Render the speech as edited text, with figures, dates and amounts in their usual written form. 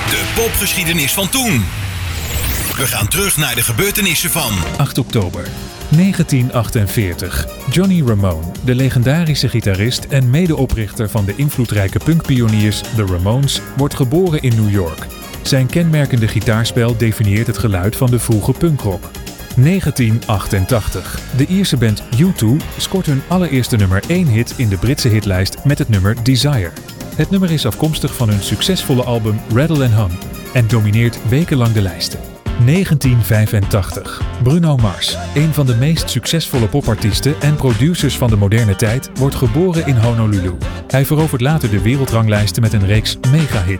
De popgeschiedenis van toen. We gaan terug naar de gebeurtenissen van 8 oktober 1948. Johnny Ramone, de legendarische gitarist en medeoprichter van de invloedrijke punkpioniers The Ramones, wordt geboren in New York. Zijn kenmerkende gitaarspel definieert het geluid van de vroege punkrock. 1988. De Ierse band U2 scoort hun allereerste nummer 1 hit in de Britse hitlijst met het nummer Desire. Het nummer is afkomstig van hun succesvolle album Rattle & Hum en domineert wekenlang de lijsten. 1985. Bruno Mars, een van de meest succesvolle popartiesten en producers van de moderne tijd, wordt geboren in Honolulu. Hij verovert later de wereldranglijsten met een reeks megahits.